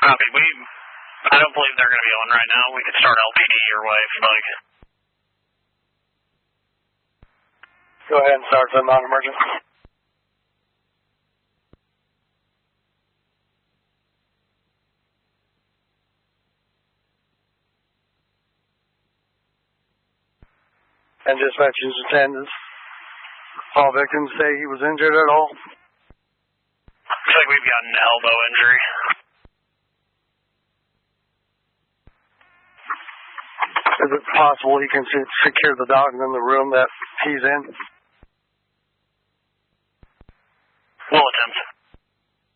Copy. I don't believe they're going to be on right now. We could start LPD your way if you like. Go ahead and start the non-emergency. And dispatchers attendants. All victims say he was injured at all. Looks like we've got an elbow injury. Is it possible he can secure the dog in the room that he's in?